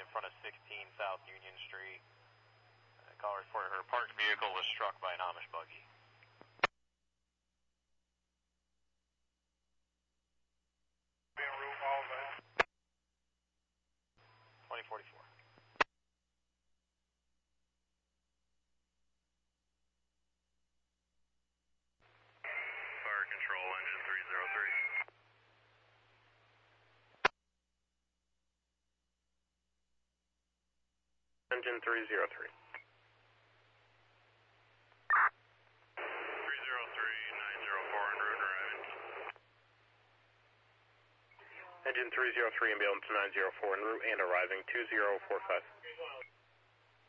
front of 16 South Union Street. Caller reported her parked vehicle was struck by an Amish buggy. En route, all of us. 2044. Fire control, engine 303. Engine 303. 303-904 en route arriving. Engine 303 ambulance 904 en route and arriving 2045.